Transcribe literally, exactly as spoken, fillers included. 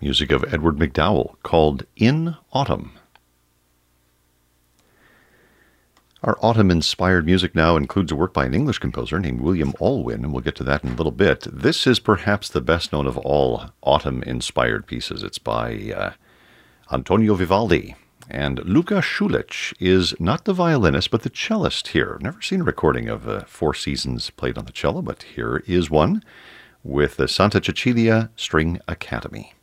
music of Edward McDowell, called In Autumn. Our autumn-inspired music now includes a work by an English composer named William Alwyn, and we'll get to that in a little bit. This is perhaps the best known of all autumn-inspired pieces. It's by uh, Antonio Vivaldi. And Luka Schulich is not the violinist, but the cellist here. I've never seen a recording of uh, Four Seasons played on the cello, but here is one with the Santa Cecilia String Academy.